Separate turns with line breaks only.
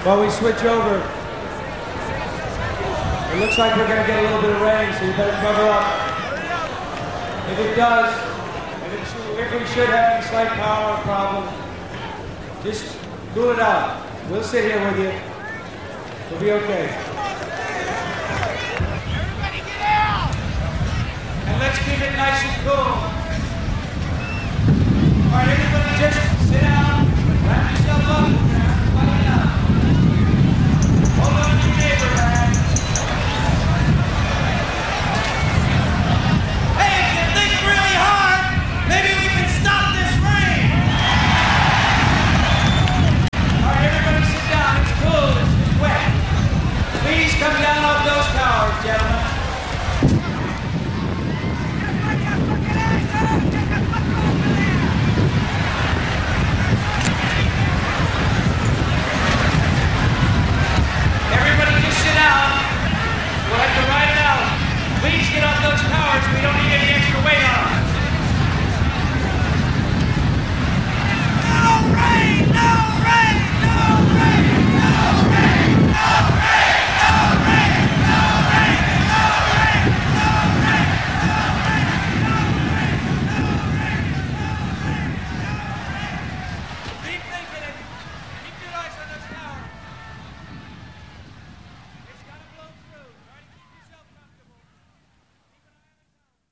While we switch over, it looks like we're going to get a little bit of rain, so you better cover up. If it does, if we should have any slight power problem, just cool it out. We'll sit here with you. We'll be okay. And let's keep it nice and cool.